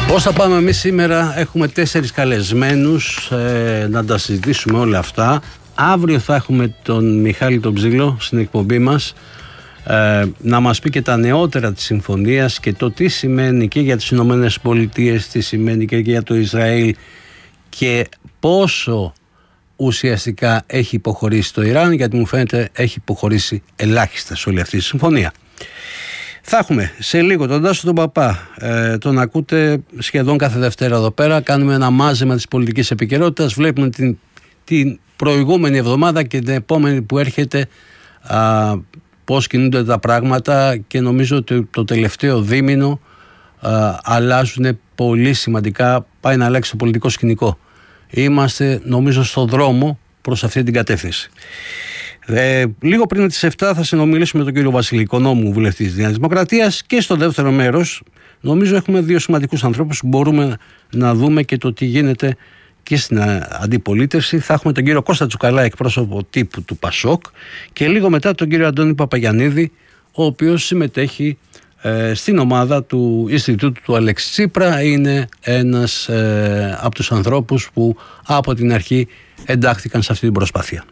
Πώς θα πάμε εμείς σήμερα? Έχουμε 4 καλεσμένους να τα συζητήσουμε όλα αυτά. Αύριο θα έχουμε τον Μιχάλη τον Ψήλο στην εκπομπή μας να μας πει και τα νεότερα της συμφωνίας και το τι σημαίνει και για τις Ηνωμένες Πολιτείες, τι σημαίνει και για το Ισραήλ και πόσο ουσιαστικά έχει υποχωρήσει το Ιράν, γιατί μου φαίνεται έχει υποχωρήσει ελάχιστα σε όλη αυτή τη συμφωνία. Θα έχουμε σε λίγο τον Τάσο τον Παπά, τον ακούτε σχεδόν κάθε Δευτέρα εδώ πέρα. Κάνουμε ένα μάζεμα της πολιτικής επικαιρότητας. Βλέπουμε την προηγούμενη εβδομάδα και την επόμενη που έρχεται πώς κινούνται τα πράγματα και νομίζω ότι το τελευταίο δίμηνο αλλάζουν πολύ σημαντικά. Πάει να αλλάξει το πολιτικό σκηνικό. Είμαστε νομίζω στον δρόμο προς αυτή την κατεύθυνση. Λίγο πριν τις 7 θα συνομιλήσουμε με τον κύριο Βασίλη Οικονόμου, βουλευτή της Νέας Δημοκρατίας, και στο δεύτερο μέρος νομίζω έχουμε 2 σημαντικούς ανθρώπους που μπορούμε να δούμε και το τι γίνεται και στην αντιπολίτευση. Θα έχουμε τον κύριο Κώστα Τσουκαλά, εκπρόσωπο τύπου του ΠΑΣΟΚ, και λίγο μετά τον κύριο Αντώνη Παπαγιαννίδη, ο οποίος συμμετέχει στην ομάδα του Ινστιτούτου του Αλέξη Τσίπρα. Είναι ένας από τους ανθρώπους που από την αρχή εντάχθηκαν σε αυτή την προσπάθεια.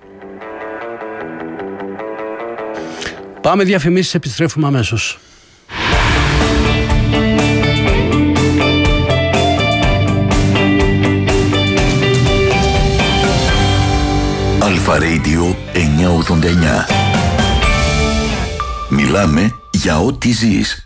Πάμε διαφημίσεις, επιστρέφουμε αμέσως. Αλφα Radio 989. Μιλάμε για ό,τι ζεις.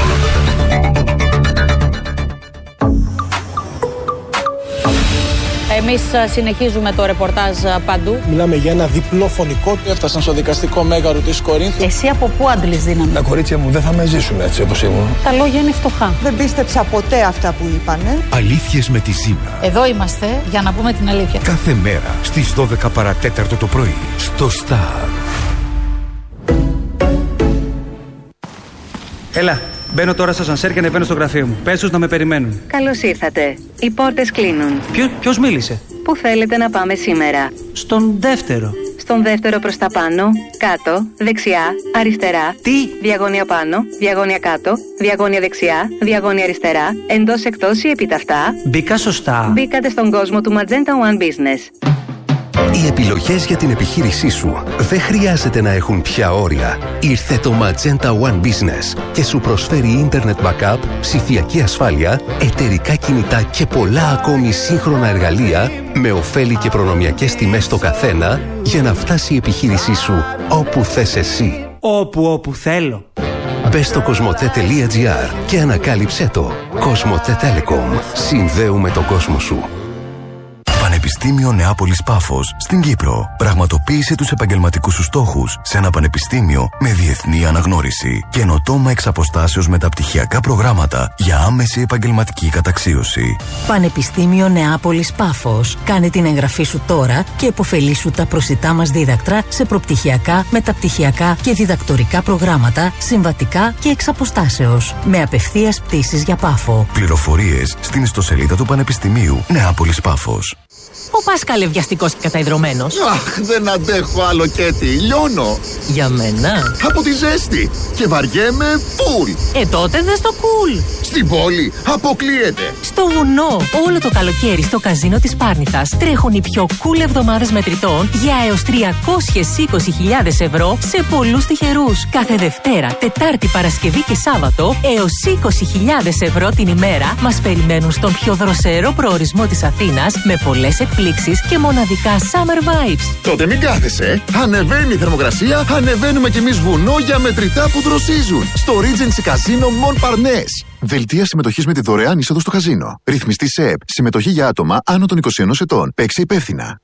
Εμείς συνεχίζουμε το ρεπορτάζ παντού. Μιλάμε για ένα διπλό φωνικό. Έφτασαν στο δικαστικό μέγαρο της Κορίνθου. Εσύ από πού άντλεις δύναμη? Τα κορίτσια μου δεν θα με ζήσουν έτσι όπως ήμουν. Τα λόγια είναι φτωχά. Δεν πίστεψα ποτέ αυτά που είπανε. Αλήθειες με τη Ζήνα. Εδώ είμαστε για να πούμε την αλήθεια. Κάθε μέρα στις 12 παρατέταρτο το πρωί στο Star. Έλα, μπαίνω τώρα στο σανσέρ και ανεβαίνω στο γραφείο μου. Πες τους να με περιμένουν. Καλώς ήρθατε. Οι πόρτες κλείνουν. Ποιος μίλησε? Πού θέλετε να πάμε σήμερα? Στον δεύτερο. Στον δεύτερο προς τα πάνω, κάτω, δεξιά, αριστερά. Τι? Διαγώνια πάνω, διαγώνια κάτω, διαγώνια δεξιά, διαγώνια αριστερά, εντός εκτός ή επιταυτά. Μπήκα σωστά? Μπήκατε στον κόσμο του Magenta One Business. Οι επιλογές για την επιχείρησή σου δεν χρειάζεται να έχουν πια όρια. Ήρθε το Magenta One Business και σου προσφέρει Internet Backup, ψηφιακή ασφάλεια, εταιρικά κινητά και πολλά ακόμη σύγχρονα εργαλεία με ωφέλη και προνομιακές τιμές στο καθένα για να φτάσει η επιχείρησή σου όπου θες εσύ. Όπου θέλω. Μπες στο cosmote.gr και ανακάλυψέ το. Cosmote Telecom. Συνδέουμε τον κόσμο σου. Πανεπιστήμιο Νεάπολης Πάφος στην Κύπρο. Πραγματοποίησε τους επαγγελματικούς σου στόχους σε ένα πανεπιστήμιο με διεθνή αναγνώριση. Καινοτόμα εξ αποστάσεως μεταπτυχιακά προγράμματα για άμεση επαγγελματική καταξίωση. Πανεπιστήμιο Νεάπολης Πάφος. Κάνε την εγγραφή σου τώρα και επωφελήσου τα προσιτά μας δίδακτρα σε προπτυχιακά, μεταπτυχιακά και διδακτορικά προγράμματα, συμβατικά και εξ αποστάσεως. Με απευθείας πτήσεις για Πάφο. Πληροφορίες στην ιστοσελίδα του Πανεπιστημίου Νεάπολης Πάφος. Ο Πάσκαλε βιαστικός και καταϊδρωμένος. Αχ, δεν αντέχω άλλο Κέτι, λιώνω. Για μένα. Από τη ζέστη. Και βαριέμαι φουλ. Τότε δες το cool. Στην πόλη αποκλείεται. Στο βουνό. Όλο το καλοκαίρι στο καζίνο της Πάρνηθας τρέχουν οι πιο cool εβδομάδες μετρητών για έως 320.000 ευρώ σε πολλούς τυχερούς. Κάθε Δευτέρα, Τετάρτη, Παρασκευή και Σάββατο έως 20.000 ευρώ την ημέρα μας περιμένουν στον πιο δροσερό προορισμό της Αθήνας με πολλές εκπλήξεις και μοναδικά summer vibes. Τότε μην κάθεσαι. Ανεβαίνει η θερμοκρασία, ανεβαίνουμε κι εμείς βουνό για μετρητά που δροσίζουν. Στο Regency Casino Montparnasse. Δελτία συμμετοχής με τη δωρεάν είσοδο στο καζίνο. Ρυθμιστή ΣΕΕΠ. Συμμετοχή για άτομα άνω των 21 ετών. Παίξε υπεύθυνα.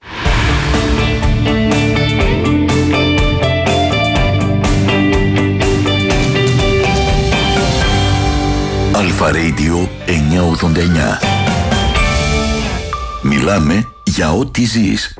Αλφα Radio 989. Μιλάμε για ό,τι ζεις.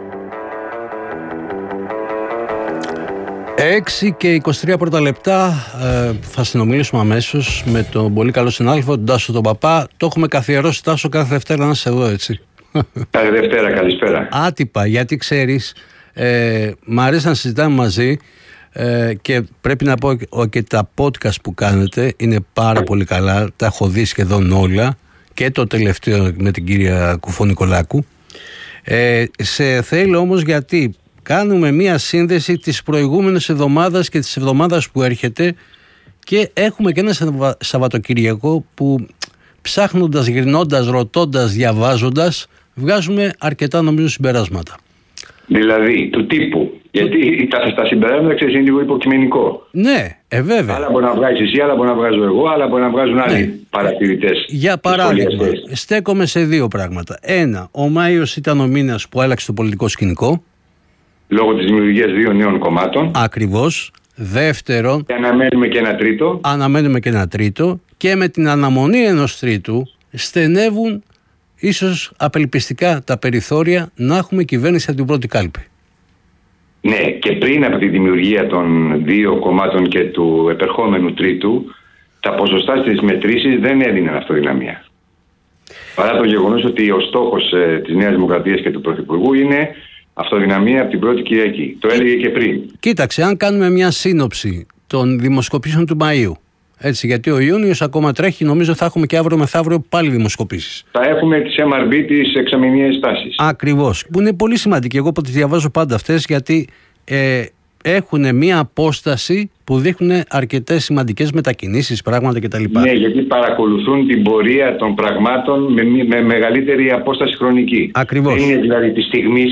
6 και 23 πρώτα λεπτά θα συνομιλήσουμε αμέσως με τον πολύ καλό συνάδελφο, τον Τάσο τον Παπά. Το έχουμε καθιερώσει, Τάσο, κάθε Δευτέρα να είσαι εδώ, έτσι. Κάθε Δευτέρα, καλησπέρα. Άτυπα, γιατί ξέρεις, μ' αρέσει να συζητάμε μαζί. Και πρέπει να πω και τα podcast που κάνετε είναι πάρα πολύ καλά. Τα έχω δει σχεδόν όλα, και το τελευταίο με την κυρία Κουφό-Νικολάκου. Σε θέλω όμως, γιατί κάνουμε μία σύνδεση της προηγούμενης εβδομάδας και της εβδομάδας που έρχεται, και έχουμε και ένα Σαββατοκυριακό που ψάχνοντας, γυρνώντας, ρωτώντας, διαβάζοντας, βγάζουμε αρκετά νομίζω συμπεράσματα. Δηλαδή του τύπου. Γιατί τα συμπεράσματα, ξέρεις, είναι λίγο υποκειμενικό. Ναι, βέβαια. Άλλα μπορεί να βγάζεις εσύ, άλλα μπορεί να βγάζω εγώ, άλλα μπορεί να βγάζουν άλλοι παρατηρητές. Για παράδειγμα, στέκομαι σε δύο πράγματα. Ένα, ο Μάιος ήταν ο μήνας που άλλαξε το πολιτικό σκηνικό. Λόγω της δημιουργίας 2 νέων κομμάτων. Ακριβώς. Δεύτερον, και αναμένουμε και ένα τρίτο. Και με την αναμονή ενός τρίτου στενεύουν ίσως απελπιστικά τα περιθώρια να έχουμε κυβέρνηση από την πρώτη κάλπη. Ναι, και πριν από τη δημιουργία των 2 κομμάτων και του επερχόμενου τρίτου, τα ποσοστά στις μετρήσεις δεν έδιναν αυτοδυναμία. Παρά το γεγονός ότι ο στόχος της Νέας Δημοκρατίας και του Πρωθυπουργού είναι αυτοδυναμία από την πρώτη Κυριακή. Το έλεγε και πριν. Κοίταξε, αν κάνουμε μια σύνοψη των δημοσκοπήσεων του Μαΐου, έτσι, γιατί ο Ιούνιος ακόμα τρέχει, νομίζω θα έχουμε και αύριο μεθαύριο πάλι δημοσκοπήσεις. Θα έχουμε τις MRB, τις εξαμηνιαίες τάσεις. Ακριβώς. Που είναι πολύ σημαντική. Εγώ τις διαβάζω πάντα αυτές, γιατί έχουν μια απόσταση που δείχνουν αρκετές σημαντικές μετακινήσεις, πράγματα κτλ. Ναι, γιατί παρακολουθούν την πορεία των πραγμάτων με μεγαλύτερη απόσταση χρονική. Ακριβώς. Δεν είναι δηλαδή τη στιγμή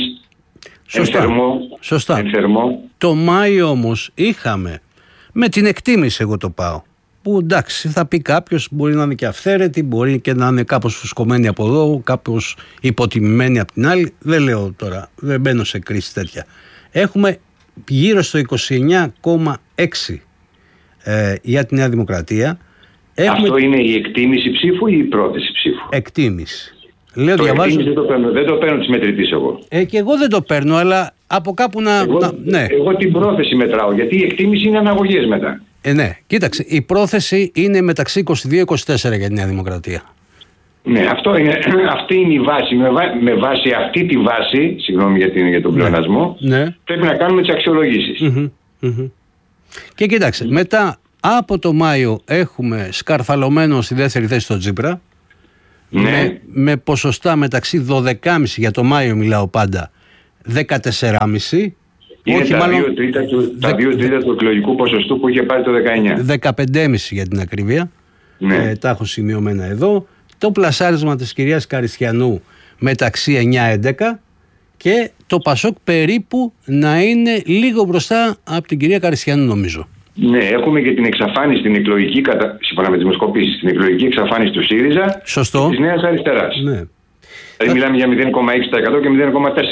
ενθερμό. Το Μάιο όμως είχαμε, με την εκτίμηση εγώ το πάω, που εντάξει, θα πει κάποιος, μπορεί να είναι και αυθαίρετη, μπορεί και να είναι κάπως φουσκωμένη από εδώ, κάπως υποτιμημένη από την άλλη. Δεν λέω τώρα, δεν μπαίνω σε κρίση τέτοια. Έχουμε γύρω στο 29,6 για τη Νέα Δημοκρατία. Αυτό είναι η εκτίμηση ψήφου ή η πρόθεση ψήφου? Εκτίμηση. Λέω, διαβάζω... δεν το παίρνω της μετρητής εγώ. Και εγώ δεν το παίρνω, αλλά από κάπου ναι. Εγώ την πρόθεση μετράω, γιατί η εκτίμηση είναι αναγωγές μετά. Ναι, κοίταξε, η πρόθεση είναι μεταξύ 22-24 για τη Νέα Δημοκρατία. Ναι, αυτή είναι η βάση. Με βάση αυτή τη βάση, συγγνώμη για τον πλεονασμό, πρέπει να κάνουμε τις αξιολογήσεις. Και κοίταξε, μετά από το Μάιο έχουμε σκαρφαλωμένο στη δεύτερη θέση το Τσίπρα, με ποσοστά μεταξύ 12,5, για το Μάιο μιλάω πάντα, 14,5. Είναι τα 2 τρίτα του εκλογικού ποσοστού που είχε πάρει το 19. 15,5 για την ακρίβεια. Τα έχω σημειωμένα εδώ. Το πλασάρισμα της κυρίας Καριστιανού μεταξύ 9-11 και το Πασόκ περίπου να είναι λίγο μπροστά από την κυρία Καριστιανού, νομίζω. Ναι, έχουμε και την εξαφάνιση, την εκλογική, σύμφωνα με τις δημοσκοπήσεις, την εκλογική εξαφάνιση του ΣΥΡΙΖΑ και της Νέας Αριστεράς. Ναι. Δηλαδή μιλάμε για 0,6% και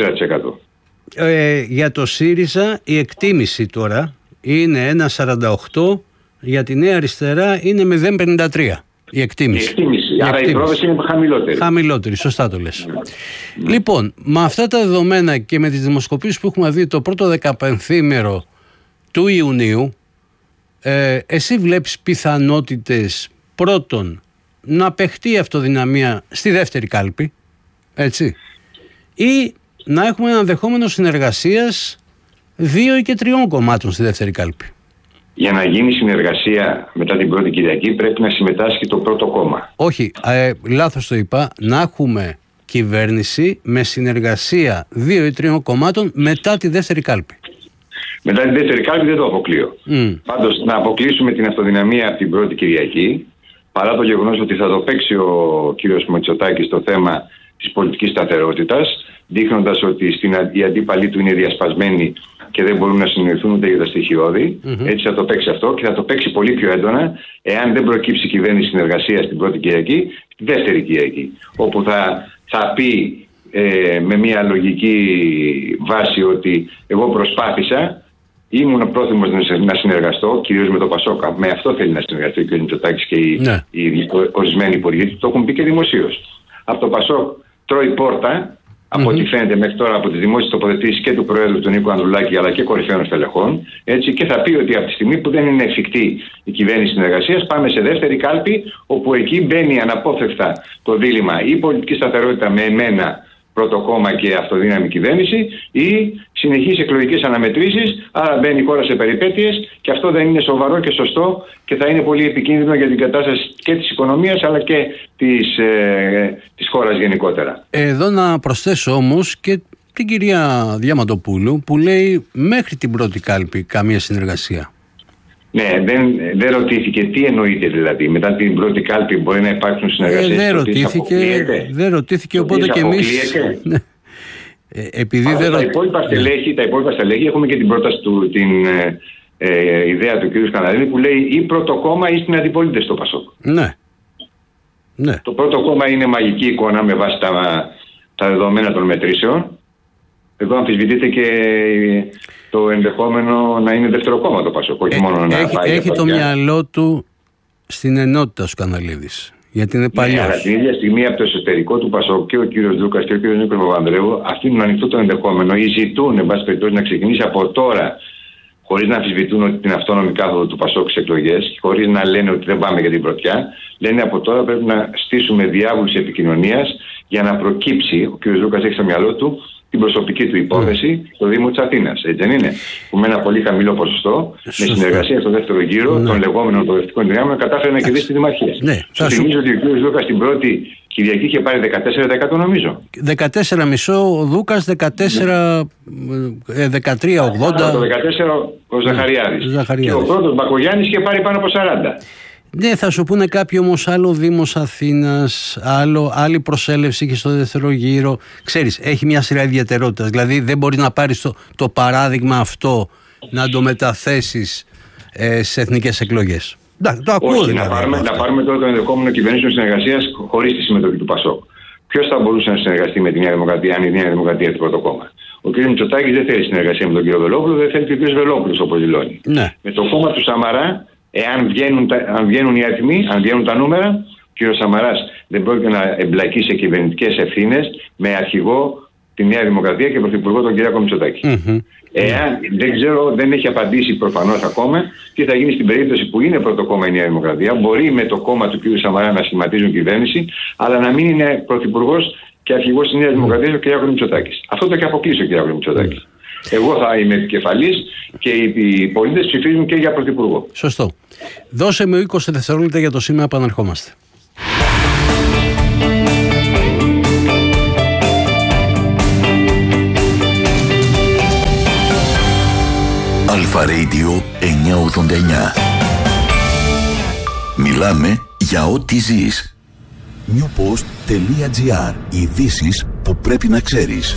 0,4%. Για το ΣΥΡΙΖΑ η εκτίμηση τώρα είναι 1,48, για τη Νέα Αριστερά είναι 0,53 η εκτίμηση. Άρα η πρόοδος είναι χαμηλότερη. Χαμηλότερη, σωστά το λες. Λοιπόν, με αυτά τα δεδομένα και με τις δημοσκοπήσεις που έχουμε δει το πρώτο 15ήμερο του Ιουνίου, εσύ βλέπεις πιθανότητες πρώτον να παιχτεί η αυτοδυναμία στη δεύτερη κάλπη, έτσι, ή να έχουμε ένα δεχόμενο συνεργασίας 2 και 3 κομμάτων στη δεύτερη κάλπη? Για να γίνει συνεργασία μετά την πρώτη Κυριακή πρέπει να συμμετάσχει το πρώτο κόμμα. Όχι, λάθος το είπα. Να έχουμε κυβέρνηση με συνεργασία 2 ή 3 κομμάτων μετά τη δεύτερη κάλπη. Μετά τη δεύτερη κάλπη δεν το αποκλείω. Πάντως να αποκλείσουμε την αυτοδυναμία από την πρώτη Κυριακή, παρά το γεγονός ότι θα το παίξει ο κύριος Μητσοτάκης το θέμα της πολιτικής σταθερότητας, δείχνοντας ότι οι αντίπαλοι του είναι διασπασμένοι και δεν μπορούν να συνοηθούν ούτε για τα στοιχειώδη. Έτσι θα το παίξει αυτό και θα το παίξει πολύ πιο έντονα εάν δεν προκύψει κυβέρνηση συνεργασία στην πρώτη Κυριακή, στη δεύτερη Κυριακή. Όπου θα πει με μια λογική βάση ότι εγώ προσπάθησα, ήμουν πρόθυμος να συνεργαστώ, κυρίως με το Πασόκ. Με αυτό θέλει να συνεργαστεί και ο Μητσοτάκης και οι ορισμένοι υπουργοί του, το έχουν πει και δημοσίως. Από το Πασόκ τρώει πόρτα. Από ό,τι φαίνεται μέχρι τώρα από τις δημόσιες τοποθετήσεις και του Προέδρου του Νίκου Ανδρουλάκη αλλά και κορυφαίων στελεχών, έτσι, και θα πει ότι από τη στιγμή που δεν είναι εφικτή η κυβέρνηση συνεργασίας, πάμε σε δεύτερη κάλπη, όπου εκεί μπαίνει αναπόφευκτα το δίλημμα ή πολιτική σταθερότητα με εμένα πρώτο κόμμα και αυτοδύναμη κυβέρνηση, ή συνεχείς εκλογικές αναμετρήσεις, άρα μπαίνει η χώρα σε περιπέτειες, και αυτό δεν είναι σοβαρό και σωστό και θα είναι πολύ επικίνδυνο για την κατάσταση και της οικονομίας αλλά και της χώρας γενικότερα. Εδώ να προσθέσω όμως και την κυρία Διαμαντοπούλου που λέει μέχρι την πρώτη κάλπη καμία συνεργασία. Ναι, δεν ρωτήθηκε τι εννοείται δηλαδή. Μετά την πρώτη κάλπη μπορεί να υπάρξουν συνεργασίες. Δεν ρωτήθηκε, οπότε και εμείς. Επειδή τα υπόλοιπα στελέχη έχουμε και την πρόταση την ιδέα του κ. Σκανδαρίδη που λέει ή πρώτο κόμμα ή στην αντιπολίτευση στο ΠΑΣΟΚ. Ναι. Το πρώτο κόμμα είναι μαγική εικόνα με βάση τα δεδομένα των μετρήσεων. Εδώ αμφισβητείται και το ενδεχόμενο να είναι δεύτερο κόμμα το ΠΑΣΟΚ. Όχι μόνο να πάει. Έχει το μυαλό του στην ενότητα ο Σκανδαλίδης. Γιατί είναι παλιός. Αλλά την ίδια στιγμή από το εσωτερικό του ΠΑΣΟΚ και ο κ. Λούκας και ο κ. Νίκος Παπανδρέου αφήνουν ανοιχτό το ενδεχόμενο ή ζητούν, εν πάση περιπτώσει, να ξεκινήσει από τώρα, χωρίς να αμφισβητούν ότι την αυτόνομη κάθοδο του ΠΑΣΟΚ στις εκλογές, χωρίς να λένε ότι δεν πάμε για την πρωτιά. Λένε από τώρα πρέπει να στήσουμε διάβουλους επικοινωνίας για να προκύψει. Ο κ. Λούκας έχει στο μυαλό του την προσωπική του υπόθεση στο Δήμο της Αθήνας. Έτσι δεν είναι? Που με ένα πολύ χαμηλό ποσοστό, με συνεργασία στο δεύτερο γύρο των λεγόμενων προοδευτικών δυνάμεων, κατάφερε να κερδίσει τη δημαρχία. Θυμίζω ότι ο κ. Λούκας την πρώτη Κυριακή είχε πάρει 14% νομίζω. 14,5, ο Δούκας 13,80. Το 14 ο Ζαχαριάδης. Και ο πρώτος Μπακογιάννης είχε πάρει πάνω από 40. Ναι, θα σου πούνε κάποιοι όμως άλλο Δήμος Αθήνας, άλλη προσέλευση και στο δεύτερο γύρο. Ξέρεις, έχει μια σειρά ιδιαιτερότητας. Δηλαδή δεν μπορεί να πάρεις το παράδειγμα αυτό να το μεταθέσεις σε εθνικές εκλογές. Το ακούω. Όχι, δηλαδή, να πάρουμε τώρα το ενδεχόμενο κυβερνήσεων συνεργασίας χωρίς τη συμμετοχή του ΠΑΣΟΚ. Ποιος θα μπορούσε να συνεργαστεί με τη Νέα Δημοκρατία, αν η Νέα Δημοκρατία είναι πρώτο κόμμα? Ο κ. Μητσοτάκης δεν θέλει συνεργασία με τον κ. Βελόπουλο, δεν θέλει και ο κ. Βελόπουλος, όπως δηλώνει. Ναι. Με το κόμμα του Σαμαρά, αν βγαίνουν οι αριθμοί, αν βγαίνουν τα νούμερα, ο κ. Σαμαράς δεν πρόκειται να εμπλακεί σε κυβερνητικές ευθύνες με αρχηγό τη Νέα Δημοκρατία και πρωθυπουργό τον κ. Μητσοτάκη. Δεν ξέρω, δεν έχει απαντήσει προφανώς ακόμα τι θα γίνει στην περίπτωση που είναι πρώτο κόμμα η Νέα Δημοκρατία. Μπορεί με το κόμμα του κ. Σαμαρά να σχηματίζουν κυβέρνηση, αλλά να μην είναι πρωθυπουργός και αρχηγός της Νέας Δημοκρατίας ο κ. Μητσοτάκης. Αυτό το έχει αποκλείσει ο κ. Μητσοτάκης. Εγώ θα είμαι επικεφαλής και οι πολίτες ψηφίζουν και για πρωθυπουργό. Σωστό. Δώσε με 20 δευτερόλεπτα για το σήμερα, επαναρχόμαστε. Αλφα Radio 989. Μιλάμε για ό,τι ζεις. newpost.gr. Ειδήσεις που πρέπει να ξέρεις.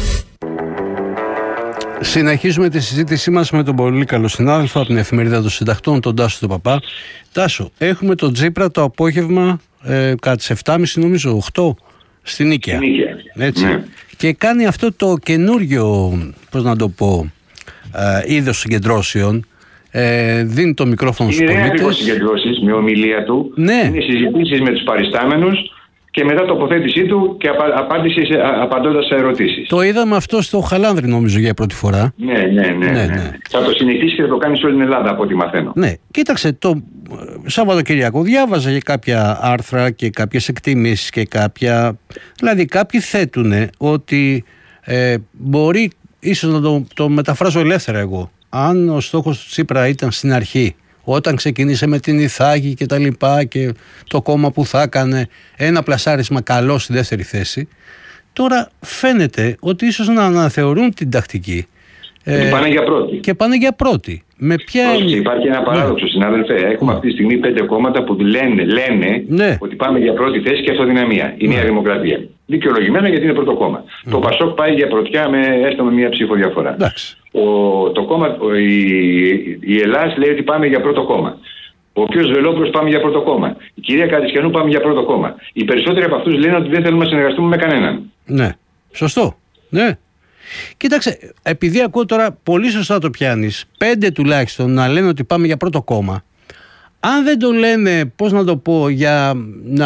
Συνεχίζουμε τη συζήτησή μας με τον πολύ καλό συνάδελφο από την Εφημερίδα των Συντακτών, τον Τάσο τον Παπά. Τάσο, έχουμε τον Τσίπρα το απόγευμα κατά τις 7.30 νομίζω, 8 στην Νίκαια. Έτσι. Ναι. Και κάνει αυτό το καινούριο, πώς να το πω, είδος συγκεντρώσεων. Δίνει το μικρόφωνο στους πολίτες. Είναι ακριβώς συγκεντρώσεις με ομιλία του. Ναι. Είναι συζητήσεις με τους παριστάμενους και μετά τοποθέτησή του και απάντηση απαντώντας σε ερωτήσεις. Το είδαμε αυτό στο Χαλάνδρη νομίζω για πρώτη φορά. Ναι. Θα το συνεχίσει και θα το κάνει σε όλη την Ελλάδα από ό,τι μαθαίνω. Ναι, κοίταξε, το Σαββατοκυριακό διάβαζα για κάποια άρθρα και κάποιες εκτιμήσεις και κάποια... Δηλαδή κάποιοι θέτουν ότι μπορεί, ίσως να το μεταφράζω ελεύθερα εγώ, αν ο στόχος του Τσίπρα ήταν στην αρχή, όταν ξεκινήσε με την Ιθάκη και τα λοιπά και το κόμμα που θα έκανε ένα πλασάρισμα καλό στη δεύτερη θέση, τώρα φαίνεται ότι ίσως να αναθεωρούν την τακτική πάνε για πρώτη. Και πάνε για πρώτη. Με ποια... Υπάρχει ένα παράδοξο, συνάδελφε. Έχουμε αυτή τη στιγμή 5 κόμματα που λένε ότι πάμε για πρώτη θέση και αυτοδυναμία. Η Νέα Δημοκρατία. Δικαιολογημένα γιατί είναι πρώτο κόμμα. Το ΠΑΣΟΚ πάει για πρωτιά έστω με μία ψήφο διαφορά. Η Ελλάς λέει ότι πάμε για πρώτο κόμμα. Ο κ. Βελόπουλος πάμε για πρώτο κόμμα. Η κυρία Κατσιανού πάμε για πρώτο κόμμα. Οι περισσότεροι από αυτούς λένε ότι δεν θέλουμε να συνεργαστούμε με κανέναν. Ναι. Σωστό. Ναι. Κοίταξε, επειδή ακούω τώρα πολύ σωστά το πιάνεις, 5 τουλάχιστον να λένε ότι πάμε για πρώτο κόμμα, αν δεν το λένε, πώς να το πω, για να...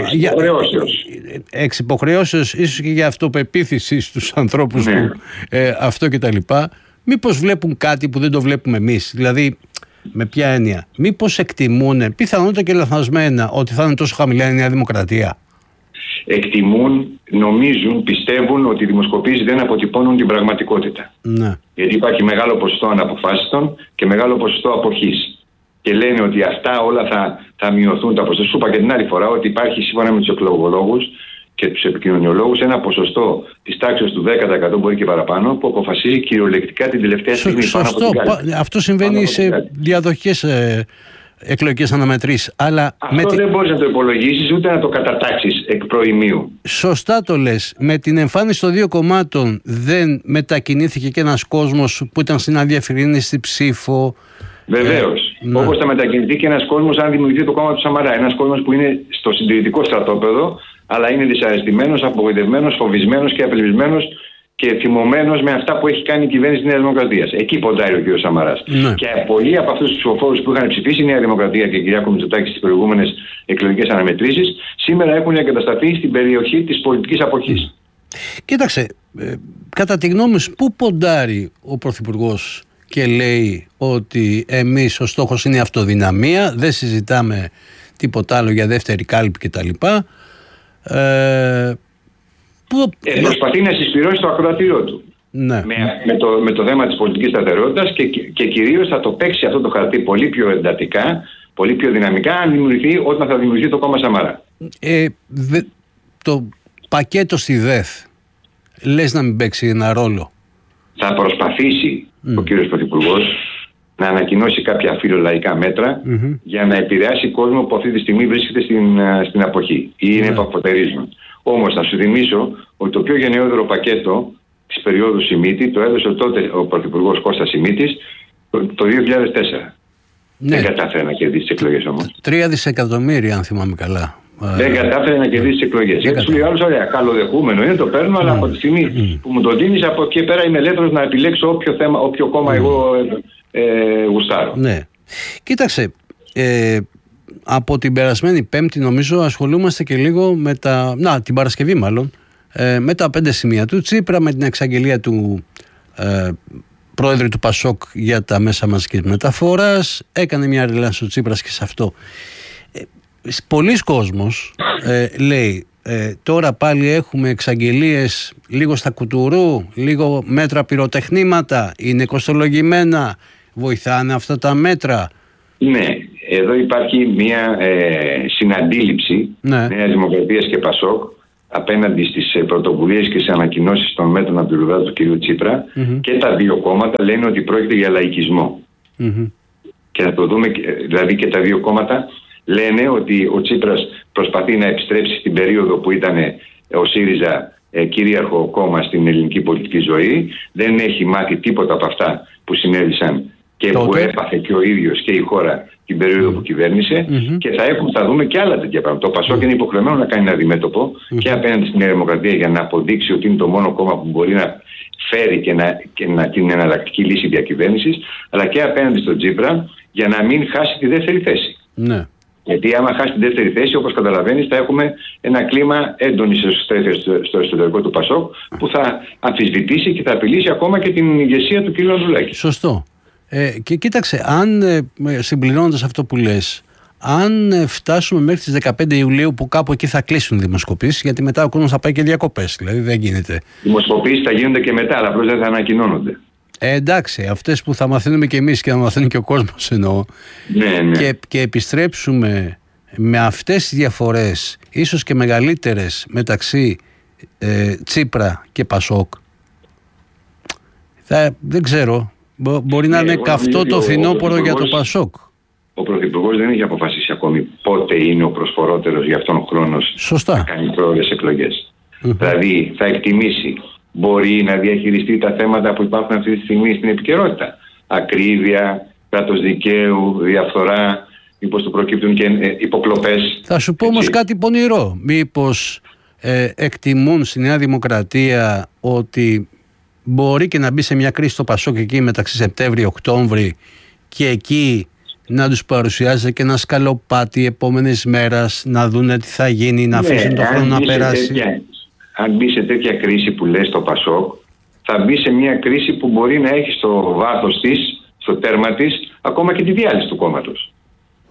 Εξ υποχρεώσεως, ίσως και για αυτοπεποίθηση στους ανθρώπους που αυτό και τα λοιπά, μήπως βλέπουν κάτι που δεν το βλέπουμε εμείς? Δηλαδή, με ποια έννοια? Μήπως εκτιμούν, πιθανότατα και λαθασμένα, ότι θα είναι τόσο χαμηλά η Νέα Δημοκρατία? εκτιμούν, νομίζουν, πιστεύουν ότι οι δημοσκοπήσεις δεν αποτυπώνουν την πραγματικότητα. Ναι. Γιατί υπάρχει μεγάλο ποσοστό αναποφάσιστων και μεγάλο ποσοστό αποχής. Και λένε ότι αυτά όλα θα μειωθούν τα ποσοστά. Σου είπα και την άλλη φορά ότι υπάρχει, σύμφωνα με τους εκλογολόγους και τους επικοινωνιολόγους, ένα ποσοστό της τάξης του 10%, μπορεί και παραπάνω, που αποφασίζει κυριολεκτικά την τελευταία στιγμή. Σωστό. Αυτό συμβαίνει σε διαδοχικές εκλογικές αναμετρήσεις. Αλλά αυτό δεν μπορείς να το υπολογίσεις ούτε να το κατατάξεις εκ προημίου. Σωστά το λες. Με την εμφάνιση των δύο κομμάτων δεν μετακινήθηκε και ένας κόσμος που ήταν στην αδιαφυρίνηστη ψήφο? Βεβαίως. Όπως θα μετακινηθεί και ένας κόσμος αν δημιουργηθεί το κόμμα του Σαμαρά. Ένας κόσμος που είναι στο συντηρητικό στρατόπεδο, αλλά είναι δυσαρεστημένος, απογοητευμένος, φοβισμένος και απελπισμένος και θυμωμένος με αυτά που έχει κάνει η κυβέρνηση της Νέας Δημοκρατίας. Εκεί ποντάρει ο κ. Σαμαράς. Ναι. Και πολλοί από αυτούς τους ψηφοφόρους που είχαν ψηφίσει η Νέα Δημοκρατία και η Κυριάκο Μητσοτάκη στις προηγούμενες εκλογικές αναμετρήσεις, σήμερα έχουν εγκατασταθεί στην περιοχή της πολιτικής αποχής. Κοίταξε, κατά τη γνώμη σου, πού ποντάρει ο Πρωθυπουργός και λέει ότι εμείς ο στόχος είναι η αυτοδυναμία, δεν συζητάμε τίποτα άλλο για δεύτερη κάλπη κτλ. Προσπαθεί να συσπυρώσει το ακροατήριο του. Ναι. Με το θέμα της πολιτικής σταθερότητας και κυρίως θα το παίξει αυτό το χαρτί πολύ πιο εντατικά, πολύ πιο δυναμικά όταν θα δημιουργηθεί το κόμμα Σαμαρά. Το πακέτο στη ΔΕΘ λες να μην παίξει ένα ρόλο? Θα προσπαθήσει ο κύριος Πρωθυπουργός να ανακοινώσει κάποια φιλολαϊκά μέτρα για να επηρεάσει κόσμο που αυτή τη στιγμή βρίσκεται στην αποχή ή είναι επαφωτερίζον. Όμως θα σου θυμίσω ότι το πιο γενναιόδωρο πακέτο της περίοδου Σιμίτη το έδωσε τότε ο Πρωθυπουργός Κώστας Σιμίτης το 2004. Ναι. Δεν κατάφερε να κερδίσει τις εκλογές όμως. 3 δισεκατομμύρια αν θυμάμαι καλά. Δεν κατάφερε να κερδίσει τις εκλογές. Γιατί σου λέει άλλος, ωραία, καλοδεχούμενο είναι, το παίρνω, αλλά από τη στιγμή που μου το δίνεις, από εκεί πέρα είμαι ελεύθερος να επιλέξω όποιο κόμμα εγώ γουστάρω. Ναι. Κοίταξε, από την περασμένη Πέμπτη νομίζω ασχολούμαστε και λίγο με την Παρασκευή μάλλον, με τα 5 σημεία του Τσίπρα, με την εξαγγελία του πρόεδρου του Πασόκ για τα μέσα μαζικής μεταφοράς. Έκανε μια ρελάνση ο Τσίπρας και σε αυτό. Πολλοί κόσμος λέει τώρα πάλι έχουμε εξαγγελίες λίγο στα κουτουρού, λίγο μέτρα πυροτεχνήματα, είναι κοστολογημένα, βοηθάνε αυτά τα μέτρα? Ναι, εδώ υπάρχει μια συναντήληψη Νέας Δημοκρατίας και Πασόκ απέναντι στις πρωτοβουλίες και στις ανακοινώσεις των μέτρων από την πλευρά του κ. Τσίπρα και τα δύο κόμματα λένε ότι πρόκειται για λαϊκισμό. Και θα το δούμε, δηλαδή και τα δύο κόμματα λένε ότι ο Τσίπρας προσπαθεί να επιστρέψει στην περίοδο που ήταν ο ΣΥΡΙΖΑ κυρίαρχο κόμμα στην ελληνική πολιτική ζωή. Δεν έχει μάθει τίποτα από αυτά που συνέβησαν και που έπαθε και ο ίδιος και η χώρα την περίοδο που κυβέρνησε και θα δούμε και άλλα τέτοια πράγματα. Το Πασόκ είναι υποχρεωμένο να κάνει ένα αντιμέτωπο και απέναντι στην Νέα Δημοκρατία για να αποδείξει ότι είναι το μόνο κόμμα που μπορεί να φέρει και να την εναλλακτική λύση διακυβέρνησης, αλλά και απέναντι στον Τσίπρα για να μην χάσει τη δεύτερη θέση. Ναι. Γιατί άμα χάσει τη δεύτερη θέση, όπως καταλαβαίνεις, θα έχουμε ένα κλίμα έντονης εσωστρέφειας στο εσωτερικό του Πασόκ που θα αμφισβητήσει και θα απειλήσει ακόμα και την ηγεσία του κ. Ανδρουλάκη. Σωστό. Και κοίταξε, αν συμπληρώνοντας αυτό που λες, αν φτάσουμε μέχρι τις 15 Ιουλίου που κάπου εκεί θα κλείσουν οι δημοσκοπήσεις, γιατί μετά ο κόσμος θα πάει και διακοπές, δηλαδή δεν γίνεται. Οι δημοσκοπήσεις θα γίνονται και μετά, αλλά απλώς δεν θα ανακοινώνονται. Εντάξει, αυτές που θα μαθαίνουμε και εμείς και θα μαθαίνει και ο κόσμος εννοώ. Ναι. Και επιστρέψουμε με αυτές τις διαφορές, ίσως και μεγαλύτερες μεταξύ Τσίπρα και Πασόκ. Δεν ξέρω. Μπορεί να είναι καυτό το φθινόπωρο για το Πασόκ. Ο Πρωθυπουργός δεν έχει αποφασίσει ακόμη πότε είναι ο προσφορότερος για αυτόν τον χρόνο να κάνει πρόορες εκλογές. Δηλαδή θα εκτιμήσει, μπορεί να διαχειριστεί τα θέματα που υπάρχουν αυτή τη στιγμή στην επικαιρότητα. Ακρίβεια, κράτος δικαίου, διαφθορά, μήπως του προκύπτουν και υποκλοπές. Θα σου πω όμως κάτι πονηρό. Μήπως εκτιμούν στη Νέα Δημοκρατία ότι μπορεί και να μπει σε μια κρίση στο Πασόκ εκεί μεταξύ Σεπτέμβρη-Οκτώβρη και εκεί να τους παρουσιάζει και ένα σκαλοπάτι επόμενες μέρες, να δούνε τι θα γίνει, να αφήσουν τον χρόνο να περάσει. Αν μπει σε τέτοια κρίση που λέει στο Πασόκ, θα μπει σε μια κρίση που μπορεί να έχει στο βάθος της, στο τέρμα της, ακόμα και τη διάλυση του κόμματος.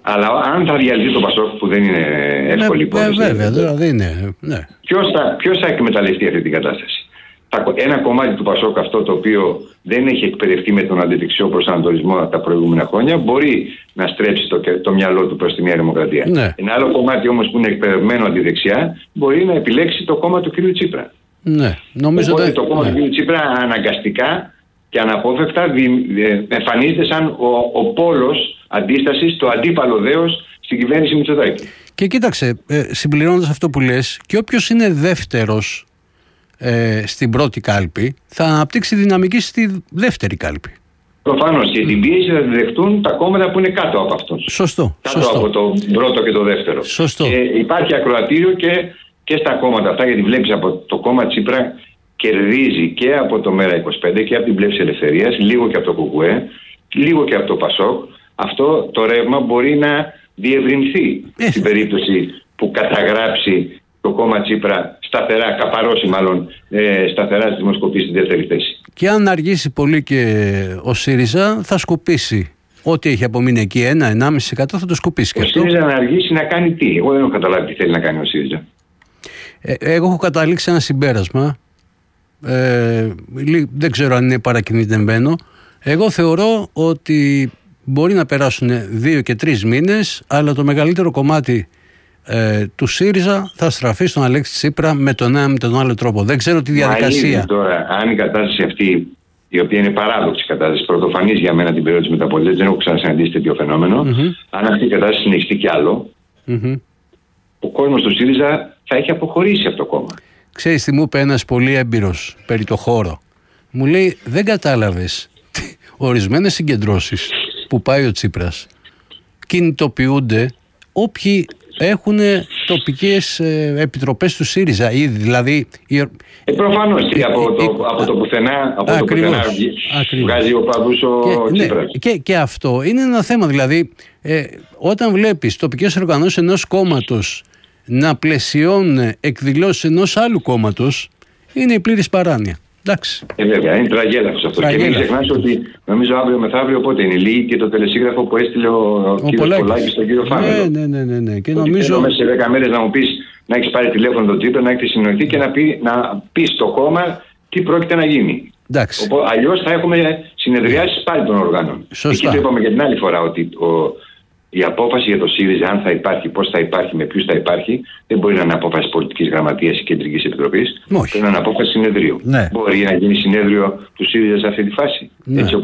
Αλλά αν θα διαλυθεί το Πασόκ, που δεν είναι εύκολη υπόθεση. Βέβαια, δηλαδή είναι. Ναι. Ποιος θα εκμεταλλευτεί αυτή την κατάσταση? Ένα κομμάτι του Πασόκ, αυτό το οποίο δεν έχει εκπαιδευτεί με τον αντιδεξιό προσανατολισμό τα προηγούμενα χρόνια, μπορεί να στρέψει το μυαλό του προς τη Νέα Δημοκρατία. Ναι. Ένα άλλο κομμάτι όμως που είναι εκπαιδευμένο αντιδεξιά μπορεί να επιλέξει το κόμμα του κ. Τσίπρα. Ναι. Νομίζω ότι το κόμμα του κ. Τσίπρα αναγκαστικά και αναπόφευκτα εμφανίζεται σαν ο πόλος αντίστασης, το αντίπαλο δέος στην κυβέρνηση Μητσοτάκη. Και κοίταξε, συμπληρώνοντας αυτό που λες, και όποιος είναι δεύτερος στην πρώτη κάλπη θα αναπτύξει δυναμική στη δεύτερη κάλπη. Προφανώς, και την πίεση θα τη δεχτούν τα κόμματα που είναι κάτω από αυτόν. Σωστό. Κάτω από το πρώτο και το δεύτερο. Σωστό. Υπάρχει ακροατήριο και στα κόμματα αυτά, γιατί βλέπεις από το κόμμα Τσίπρα κερδίζει και από το ΜΕΡΑ25 και από την Πλεύση Ελευθερίας, λίγο και από το ΚΚΕ, λίγο και από το ΠΑΣΟΚ. Αυτό το ρεύμα μπορεί να διευρυνθεί στην περίπτωση που καταγράψει το κόμμα Τσίπρα σταθερά, καπαρώσει μάλλον σταθερά στη δημοσκοπήση στη δεύτερη θέση. Και αν αργήσει πολύ και ο ΣΥΡΙΖΑ θα σκουπίσει. Ό,τι έχει απομείνει εκεί, 1-1,5% θα το σκουπίσει και αυτό. Ο ΣΥΡΙΖΑ να αργήσει να κάνει τι? Εγώ δεν έχω καταλάβει τι θέλει να κάνει ο ΣΥΡΙΖΑ. Εγώ έχω καταλήξει ένα συμπέρασμα. Δεν ξέρω αν είναι παρακινητευμένο. Εγώ θεωρώ ότι μπορεί να περάσουν 2 και 3 μήνες, αλλά το μεγαλύτερο κομμάτι του ΣΥΡΙΖΑ θα στραφεί στον Αλέξη Τσίπρα με τον ένα με τον άλλο τρόπο. Δεν ξέρω τη διαδικασία. Τώρα, αν η κατάσταση αυτή, η οποία είναι παράδοξη κατάσταση, πρωτοφανής για μένα την περίοδο της μεταπολίτευσης, δεν έχω ξανασυναντήσει τέτοιο φαινόμενο, αν αυτή η κατάσταση συνεχιστεί κι άλλο, ο κόσμος του ΣΥΡΙΖΑ θα έχει αποχωρήσει από το κόμμα. Ξέρεις τι μου είπε ένας πολύ έμπειρος περί το χώρο? Μου λέει, δεν κατάλαβες, ορισμένες συγκεντρώσεις που πάει ο Τσίπρας κινητοποιούνται όποιοι έχουν τοπικές επιτροπές του ΣΥΡΙΖΑ ήδη, δηλαδή... Προφανώς από το πουθενά βγάζει ο παδούς ο Τσίπρας. Και αυτό είναι ένα θέμα, δηλαδή όταν βλέπεις τοπικές οργανώσεις ενός κόμματος να πλαισιώνουν εκδηλώσεις ενός άλλου κόμματος, είναι η πλήρης παράνοια. Εντάξει. Βέβαια, είναι τραγέλαφος αυτό. Και μην ξεχνάς ότι νομίζω αύριο μεθαύριο πότε είναι λίγη και το τελεσίγραφο που έστειλε ο κύριος Πολάκης στον κύριο Φάμελο. Ναι. Και νομίζω μέσα σε 10 μέρες να μου πεις, να έχεις πάρει τηλέφωνο τον Τσίπρα, να έχεις συνοηθεί και να πεις στο κόμμα τι πρόκειται να γίνει. Αλλιώς θα έχουμε συνεδριάσεις πάλι των οργάνων. Εκεί το είπαμε και την άλλη φορά ότι η απόφαση για το ΣΥΡΙΖΑ, αν θα υπάρχει, πώς θα υπάρχει, με ποιους θα υπάρχει, δεν μπορεί να είναι απόφαση πολιτικής γραμματείας ή κεντρικής επιτροπής. Πρέπει να είναι απόφαση συνεδρίου. Μπορεί να γίνει συνέδριο του ΣΥΡΙΖΑ σε αυτή τη φάση. Έτσι